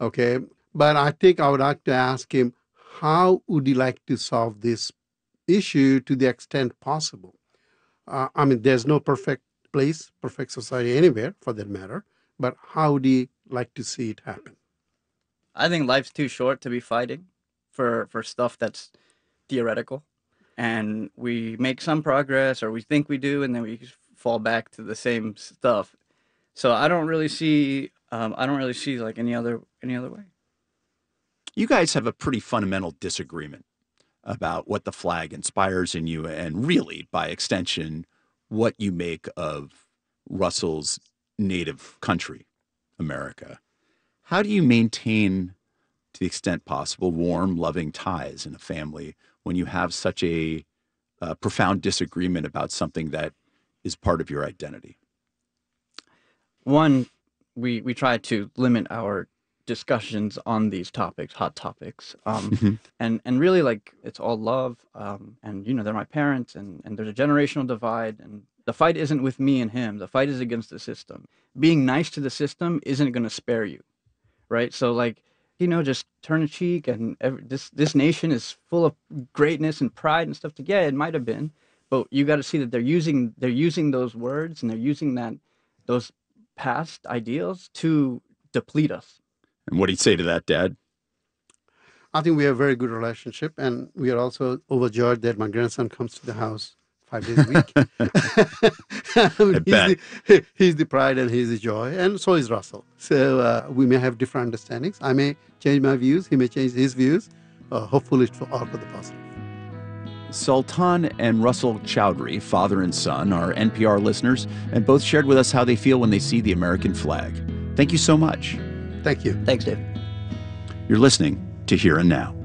Okay. But I think I would like to ask him, how would you like to solve this issue to the extent possible? I mean, there's no perfect place, perfect society anywhere for that matter, but how would you like to see it happen? I think life's too short to be fighting for stuff that's theoretical, and we make some progress, or we think we do, and then we fall back to the same stuff. So I don't really see like any other way. You guys have a pretty fundamental disagreement about what the flag inspires in you, and really, by extension, what you make of Russell's native country, America. How do you maintain, to the extent possible, warm, loving ties in a family when you have such a profound disagreement about something that is part of your identity? One, we try to limit our discussions on these topics, hot topics, and really like it's all love, and they're my parents, and there's a generational divide, and the fight isn't with me and him. The fight is against the system. Being nice to the system isn't going to spare you, right? So like, just turn a cheek, and this nation is full of greatness and pride and stuff. Yeah, it might have been, but you got to see that they're using those words, and they're using those past ideals to deplete us. And what do you say to that, Dad? I think we have a very good relationship, and we are also overjoyed that my grandson comes to the house 5 days a week. I mean, I bet. he's the pride and he's the joy, and so is Russell. So we may have different understandings. I may change my views, he may change his views. Hopefully, it's all for the positive. Sultan and Russell Chowdhury, father and son, are NPR listeners and both shared with us how they feel when they see the American flag. Thank you so much. Thank you. Thanks, Dave. You're listening to Here and Now.